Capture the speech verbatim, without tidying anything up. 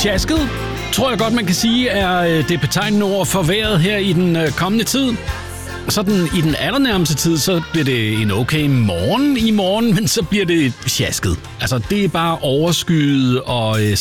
Sjasket, tror jeg godt, man kan sige, er det betegnende ord for vejret her i den kommende tid. Sådan i den allernærmeste tid, så bliver det en okay morgen i morgen, men så bliver det sjasket. Altså, det er bare overskyet og øh,